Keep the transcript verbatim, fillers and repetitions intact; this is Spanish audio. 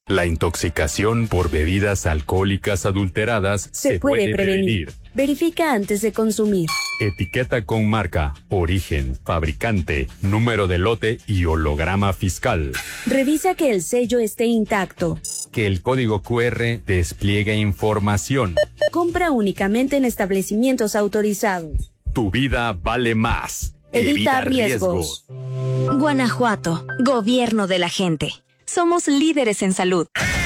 La intoxicación por bebidas alcohólicas adulteradas se, se puede, puede prevenir. prevenir. Verifica antes de consumir. Etiqueta con marca, origen, fabricante, número de lote y holograma fiscal. Revisa que el sello esté intacto. Que el código cu erre despliegue información. Compra únicamente en establecimientos autorizados. Tu vida vale más. Evita, Evita riesgos. riesgos. Guanajuato, gobierno de la gente. Somos líderes en salud.